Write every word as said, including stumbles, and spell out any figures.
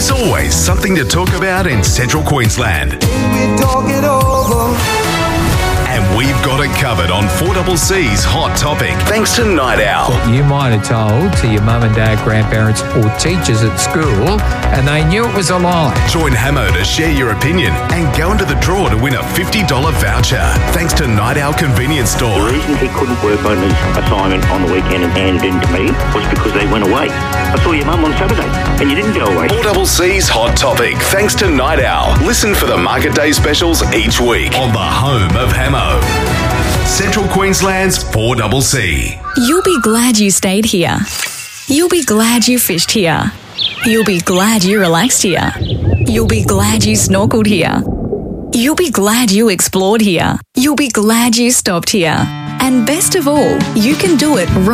There's always something to talk about in Central Queensland. We talk it over. And we've got it covered on four C C's Hot Topic, thanks to Night Owl. You might have told to your mum and dad, grandparents or teachers at school, and they knew it was a lie. Join Hamo to share your opinion and go into the draw to win a fifty dollars voucher, thanks to Night Owl Convenience Store. The reason he couldn't work on his assignment on the weekend and hand it in to me was because they went away. I saw your mum on Saturday and you didn't go away. four C C's Hot Topic, thanks to Night Owl. Listen for the Market Day specials each week on the home of Hamo. Central Queensland's four C C. You'll be glad you stayed here. You'll be glad you fished here. You'll be glad you relaxed here. You'll be glad you snorkeled here. You'll be glad you explored here. You'll be glad you stopped here. And best of all, you can do it right